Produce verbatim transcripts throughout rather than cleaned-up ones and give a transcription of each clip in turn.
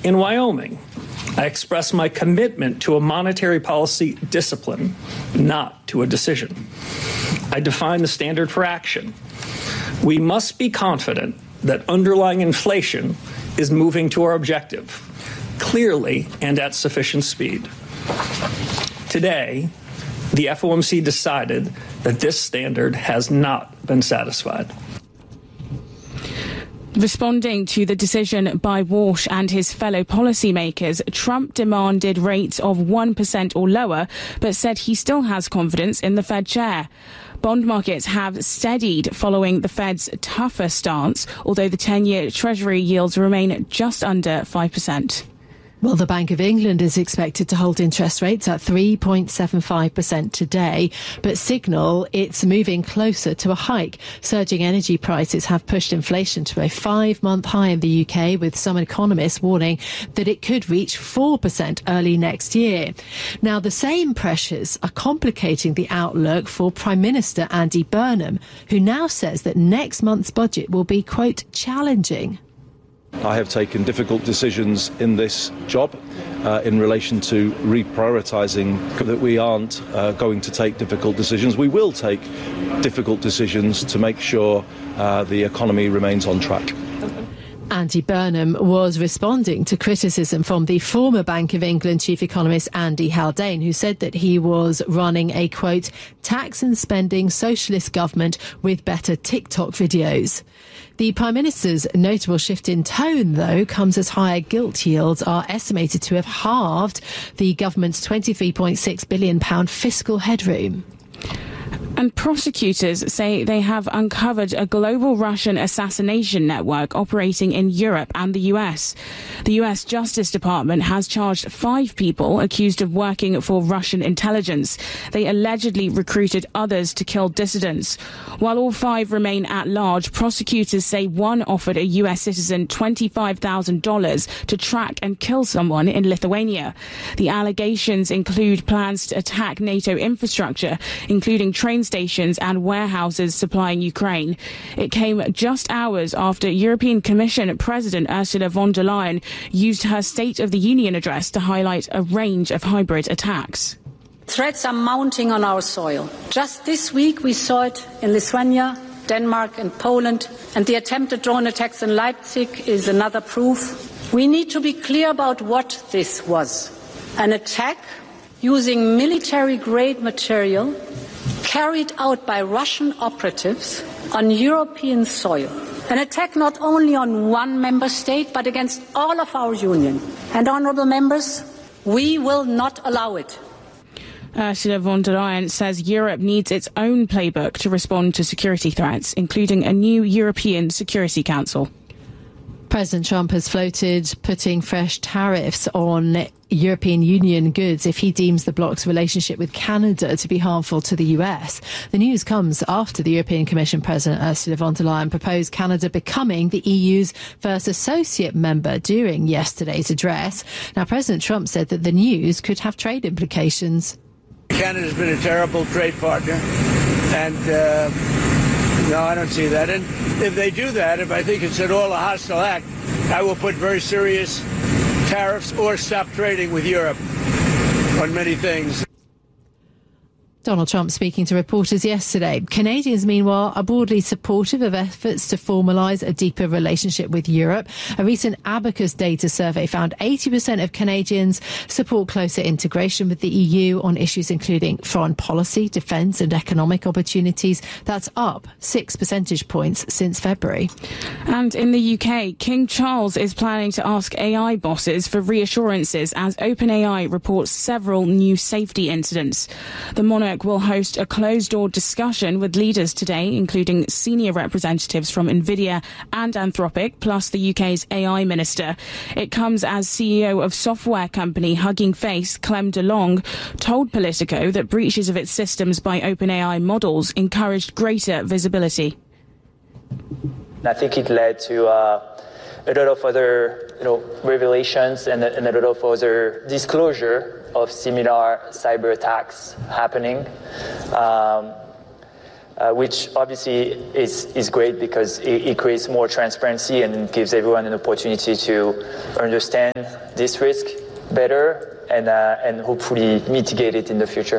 In Wyoming, I express my commitment to a monetary policy discipline, not to a decision. I define the standard for action. We must be confident that underlying inflation is moving to our objective, clearly and at sufficient speed. Today, the F O M C decided that this standard has not been satisfied. Responding to the decision by Walsh and his fellow policymakers, Trump demanded rates of one percent or lower, but said he still has confidence in the Fed chair. Bond markets have steadied following the Fed's tougher stance, although the ten-year Treasury yields remain just under five percent. Well, the Bank of England is expected to hold interest rates at three point seven five percent today, but signal it's moving closer to a hike. Surging energy prices have pushed inflation to a five-month high in the U K, with some economists warning that it could reach four percent early next year. Now, the same pressures are complicating the outlook for Prime Minister Andy Burnham, who now says that next month's budget will be, quote, challenging. I have taken difficult decisions in this job uh, in relation to reprioritising, that we aren't uh, going to take difficult decisions. We will take difficult decisions to make sure uh, the economy remains on track. Andy Burnham was responding to criticism from the former Bank of England chief economist Andy Haldane, who said that he was running a, quote, tax and spending socialist government with better TikTok videos. The Prime Minister's notable shift in tone, though, comes as higher gilt yields are estimated to have halved the government's twenty-three point six billion pounds fiscal headroom. And prosecutors say they have uncovered a global Russian assassination network operating in Europe and the U S. The U S Justice Department has charged five people accused of working for Russian intelligence. They allegedly recruited others to kill dissidents. While all five remain at large, prosecutors say one offered a U S citizen twenty-five thousand dollars to track and kill someone in Lithuania. The allegations include plans to attack NATO infrastructure, including train stations and warehouses supplying Ukraine. It came just hours after European Commission President Ursula von der Leyen used her State of the Union address to highlight a range of hybrid attacks. Threats are mounting on our soil. Just this week we saw it in Lithuania, Denmark and Poland, and the attempted drone attacks in Leipzig is another proof. We need to be clear about what this was. An attack using military-grade material carried out by Russian operatives on European soil. An attack not only on one member state, but against all of our union. And, honourable members, we will not allow it. Ursula von der Leyen says Europe needs its own playbook to respond to security threats, including a new European Security Council. President Trump has floated putting fresh tariffs on European Union goods if he deems the bloc's relationship with Canada to be harmful to the U S. The news comes after the European Commission President Ursula von der Leyen proposed Canada becoming the E U's first associate member during yesterday's address. Now, President Trump said that the news could have trade implications. Canada's been a terrible trade partner, and uh, no, I don't see that. And if they do that, if I think it's at all a hostile act, I will put very serious tariffs or stop trading with Europe on many things. Donald Trump speaking to reporters yesterday. Canadians, meanwhile, are broadly supportive of efforts to formalise a deeper relationship with Europe. A recent Abacus data survey found eighty percent of Canadians support closer integration with the E U on issues including foreign policy, defence and economic opportunities. That's up six percentage points since February. And in the U K, King Charles is planning to ask A I bosses for reassurances as OpenAI reports several new safety incidents. The monarch will host a closed-door discussion with leaders today, including senior representatives from Nvidia and Anthropic, plus the U K's A I minister. It comes as C E O of software company Hugging Face, Clem DeLong, told Politico that breaches of its systems by OpenAI models encouraged greater visibility. I think it led to uh, a lot of other, you know, revelations and a, and a lot of other disclosure of similar cyber attacks happening. Um, uh, which obviously is, is great because it, it creates more transparency and gives everyone an opportunity to understand this risk better and, uh, and hopefully mitigate it in the future.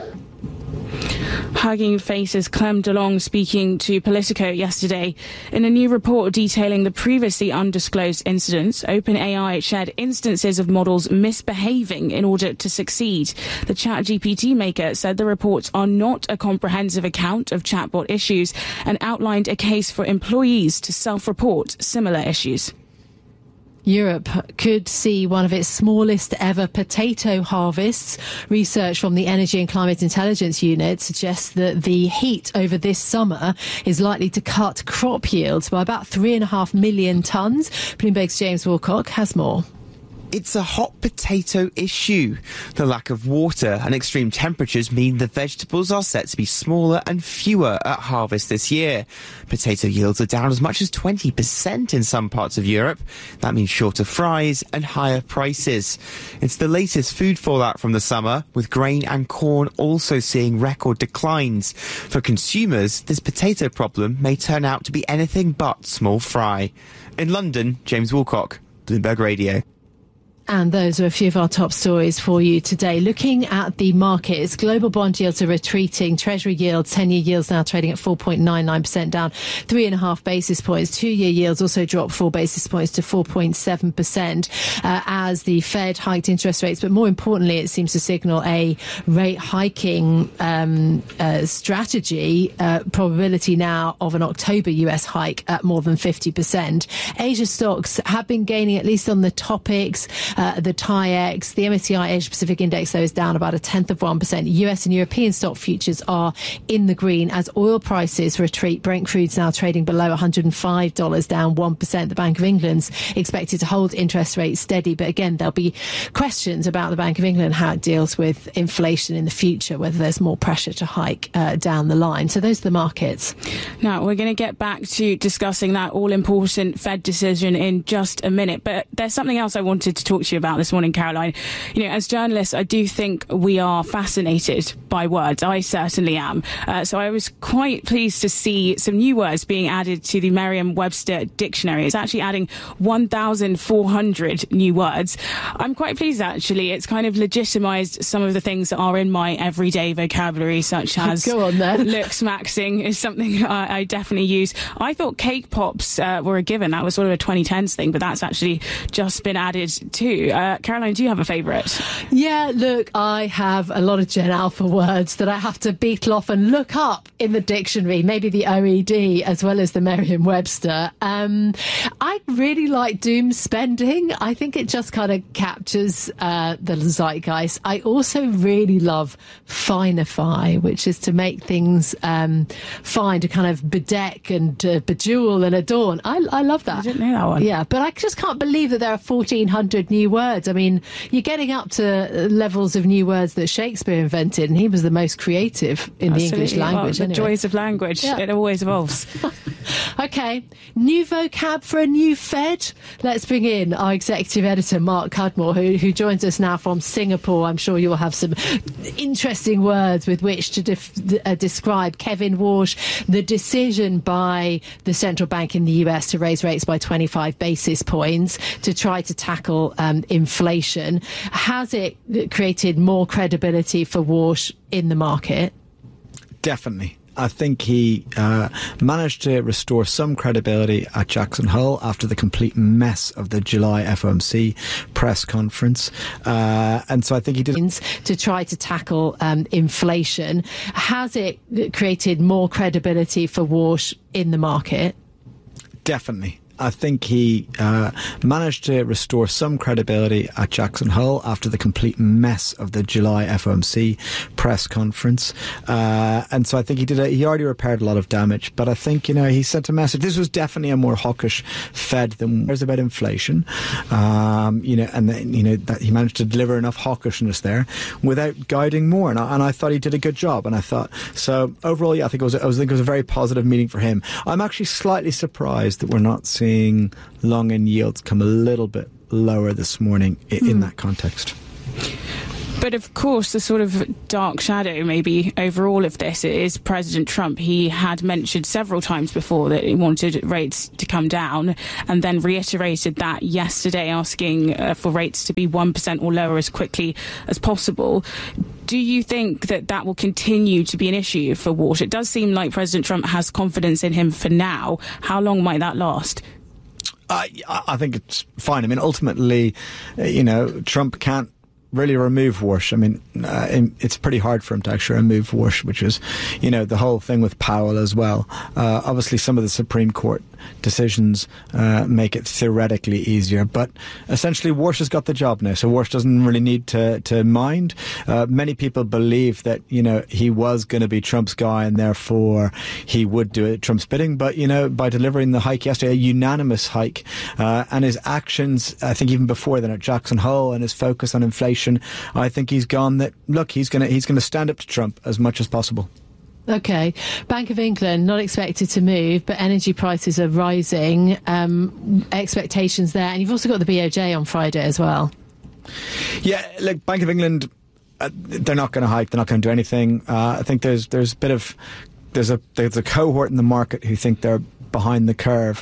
Hugging faces Clem DeLong speaking to Politico yesterday. In a new report detailing the previously undisclosed incidents, OpenAI shared instances of models misbehaving in order to succeed. The ChatGPT maker said the reports are not a comprehensive account of chatbot issues and outlined a case for employees to self-report similar issues. Europe could see one of its smallest ever potato harvests. Research from the Energy and Climate Intelligence Unit suggests that the heat over this summer is likely to cut crop yields by about three and a half million tonnes. Bloomberg's James Woolcock has more. It's a hot potato issue. The lack of water and extreme temperatures mean the vegetables are set to be smaller and fewer at harvest this year. Potato yields are down as much as twenty percent in some parts of Europe. That means shorter fries and higher prices. It's the latest food fallout from the summer, with grain and corn also seeing record declines. For consumers, this potato problem may turn out to be anything but small fry. In London, James Woolcock, Bloomberg Radio. And those are a few of our top stories for you today. Looking at the markets, global bond yields are retreating. Treasury yields, ten-year yields now trading at four point nine nine percent, down three and a half basis points. Two-year yields also dropped four basis points to four point seven percent uh, as the Fed hiked interest rates. But more importantly, it seems to signal a rate hiking um, uh, strategy. Uh, probability now of an October U S hike at more than fifty percent. Asia stocks have been gaining, at least on the topics. Uh, the T I X, the M S C I Asia Pacific Index, though, is down about a tenth of one percent. U S and European stock futures are in the green as oil prices retreat. Brent crude's now trading below one hundred five dollars, down one percent. The Bank of England's expected to hold interest rates steady. But again, there'll be questions about the Bank of England, how it deals with inflation in the future, whether there's more pressure to hike uh, down the line. So those are the markets. Now, we're going to get back to discussing that all-important Fed decision in just a minute. But there's something else I wanted to talk to you about this morning, Caroline. You know, as journalists, I do think we are fascinated by words. I certainly am. Uh, so I was quite pleased to see some new words being added to the Merriam-Webster dictionary. It's actually adding one thousand four hundred new words. I'm quite pleased, actually. It's kind of legitimised some of the things that are in my everyday vocabulary, such as Go on then. looks-maxing is something I, I definitely use. I thought cake pops uh, were a given. That was sort of a twenty tens thing, but that's actually just been added too. Uh, Caroline, do you have a favourite? Yeah, look, I have a lot of Gen Alpha words that I have to beetle off and look up in the dictionary, maybe the O E D as well as the Merriam-Webster. Um, I really like doom spending. I think it just kind of captures uh, the zeitgeist. I also really love finify, which is to make things um, fine, to kind of bedeck and uh, bejewel and adorn. I, I love that. I didn't know that one. Yeah, but I just can't believe that there are fourteen hundred new words. I mean, you're getting up to levels of new words that Shakespeare invented, and he was the most creative in Absolutely. the English language. Well, the anyway. joys of language. Yeah. It always evolves. OK, new vocab for a new Fed. Let's bring in our executive editor, Mark Cudmore, who, who joins us now from Singapore. I'm sure you'll have some interesting words with which to def- uh, describe, Kevin Walsh, the decision by the central bank in the U S to raise rates by twenty-five basis points to try to tackle um, inflation. Has it created more credibility for Walsh in the market? Definitely. I think he uh, managed to restore some credibility at Jackson Hole after the complete mess of the July F O M C press conference. Uh, and so I think he did... To try to tackle um, inflation. Has it created more credibility for Walsh in the market? Definitely. I think he uh, managed to restore some credibility at Jackson Hole after the complete mess of the July F O M C press conference. Uh, and so I think he did. A, he already repaired a lot of damage. But I think, you know, he sent a message. This was definitely a more hawkish Fed than there's about inflation. Um, you know, and then, you know, that he managed to deliver enough hawkishness there without guiding more. And I, and I thought he did a good job. And I thought so overall, yeah, I think it was. I was, I think it was a very positive meeting for him. I'm actually slightly surprised that we're not seeing seeing long end yields come a little bit lower this morning in, mm. in that context. But of course, the sort of dark shadow maybe over all of this is President Trump. He had mentioned several times before that he wanted rates to come down, and then reiterated that yesterday, asking uh, for rates to be one percent or lower as quickly as possible. Do you think that that will continue to be an issue for Walsh? It does seem like President Trump has confidence in him for now. How long might that last? I, I think it's fine. I mean, ultimately, you know, Trump can't really remove Walsh. I mean, uh, it's pretty hard for him to actually remove Walsh, which is, you know, the whole thing with Powell as well. Uh, obviously, some of the Supreme Court decisions uh, make it theoretically easier, but essentially Walsh has got the job now, so Walsh doesn't really need to to mind. Uh, many people believe that, you know, he was going to be Trump's guy and therefore he would do it Trump's bidding, but, you know, by delivering the hike yesterday, a unanimous hike, uh, and his actions, I think even before then at Jackson Hole, and his focus on inflation, I think he's gone that, look, he's going to he's going to stand up to Trump as much as possible. OK. Bank of England not expected to move, but energy prices are rising. Um, expectations there. And you've also got the B O J on Friday as well. Yeah, look, Bank of England, uh, they're not going to hike. They're not going to do anything. Uh, I think there's there's a bit of there's a there's a cohort in the market who think they're behind the curve,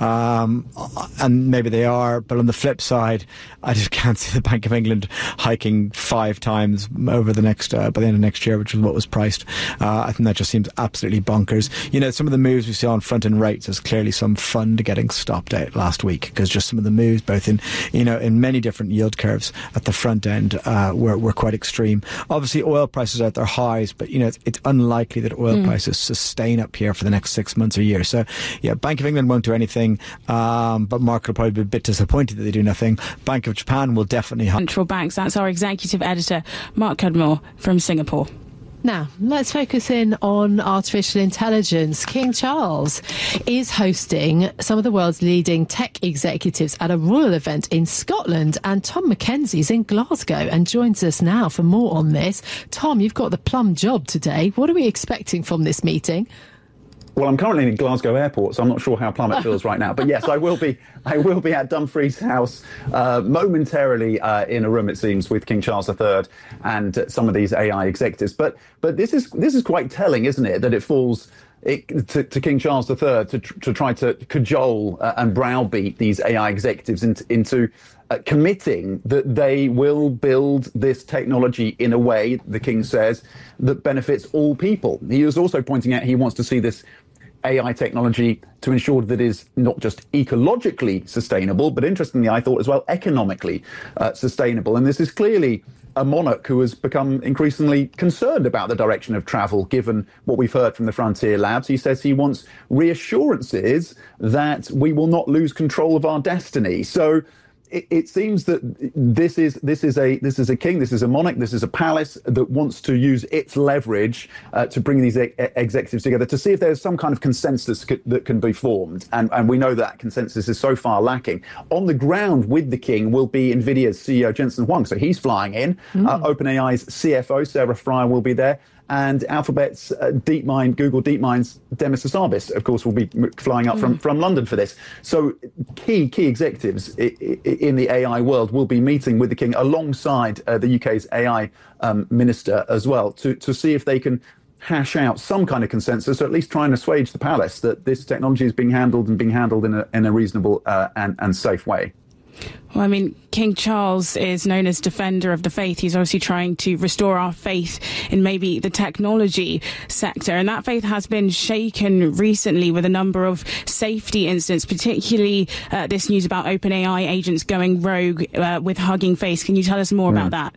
um, and maybe they are, but on the flip side, I just can't see the Bank of England hiking five times over the next uh, by the end of next year, which is what was priced. Uh, I think that just seems absolutely bonkers. You know, some of the moves we saw on front end rates, there's clearly some fund getting stopped out last week, because just some of the moves, both in you know in many different yield curves at the front end, uh, were were quite extreme. Obviously, oil prices are at their highs, but you know it's, it's unlikely that oil mm. prices sustain up here for the next six months or year. So. Yeah, Bank of England won't do anything, um, but Mark will probably be a bit disappointed that they do nothing. Bank of Japan will definitely... Central banks, that's our executive editor, Mark Cudmore from Singapore. Now, let's focus in on artificial intelligence. King Charles is hosting some of the world's leading tech executives at a royal event in Scotland, and Tom Mackenzie's in Glasgow and joins us now for more on this. Tom, you've got the plum job today. What are we expecting from this meeting? Well, I'm currently in Glasgow Airport, so I'm not sure how plum it feels right now. But yes, I will be. I will be at Dumfries House uh, momentarily uh, in a room, it seems, with King Charles the Third and uh, some of these A I executives. But but this is this is quite telling, isn't it? That it falls it, to, to King Charles the Third to tr- to try to cajole uh, and browbeat these A I executives into. into Uh, committing that they will build this technology in a way, the King says, that benefits all people. He was also pointing out he wants to see this A I technology to ensure that it is not just ecologically sustainable, but interestingly, I thought as well, economically uh, sustainable. And this is clearly a monarch who has become increasingly concerned about the direction of travel, given what we've heard from the Frontier Labs. He says he wants reassurances that we will not lose control of our destiny. So It, it seems that this is this is a this is a king, this is a monarch, this is a palace that wants to use its leverage uh, to bring these e- executives together to see if there's some kind of consensus c- that can be formed. And, and we know that consensus is so far lacking. On the ground with the king will be Nvidia's C E O Jensen Huang, so he's flying in. Mm. Uh, OpenAI's C F O Sarah Fryer will be there. And Alphabet's uh, DeepMind, Google DeepMind's Demis Hassabis, of course, will be flying up mm. from, from London for this. So key key executives I- I- in the A I world will be meeting with the king alongside uh, the U K's A I um, minister as well to, to see if they can hash out some kind of consensus, or at least try and assuage the palace that this technology is being handled and being handled in a, in a reasonable uh, and, and safe way. Well, I mean, King Charles is known as defender of the faith. He's obviously trying to restore our faith in maybe the technology sector. And that faith has been shaken recently with a number of safety incidents, particularly uh, this news about OpenAI agents going rogue uh, with Hugging Face. Can you tell us more mm. about that?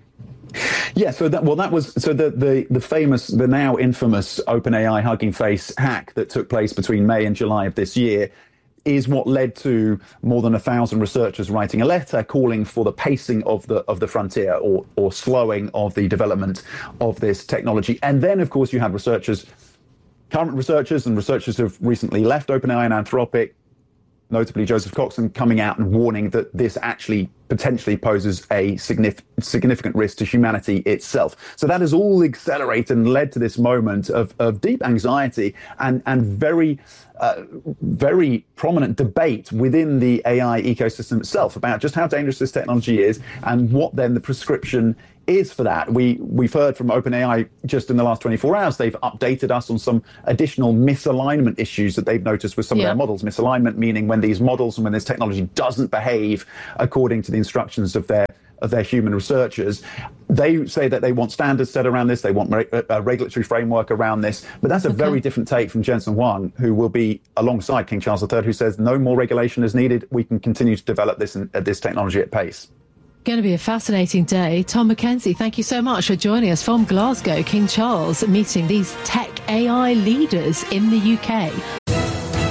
Yeah, so that well, that was so the, the the famous, the now infamous OpenAI Hugging Face hack that took place between May and July of this year is what led to more than a thousand researchers writing a letter calling for the pacing of the of the frontier, or or slowing of the development of this technology. And then, of course, you had researchers, current researchers, and researchers who have recently left OpenAI and Anthropic, notably Joseph Coxon, coming out and warning that this actually potentially poses a signif- significant risk to humanity itself. So that has all accelerated and led to this moment of, of deep anxiety and, and very, uh, very prominent debate within the A I ecosystem itself about just how dangerous this technology is and what then the prescription is for that. We, we've heard from OpenAI just in the last twenty-four hours, they've updated us on some additional misalignment issues that they've noticed with some yeah. of their models. Misalignment meaning when these models and when this technology doesn't behave according to the instructions of their of their human researchers. They say that they want standards set around this, they want a regulatory framework around this, but that's a okay. very different take from Jensen Huang, who will be alongside King Charles the Third, who says no more regulation is needed, we can continue to develop this, uh, this technology at pace. Going to be a fascinating day. Tom Mackenzie, thank you so much for joining us from Glasgow. King Charles meeting these tech A I leaders in the U K.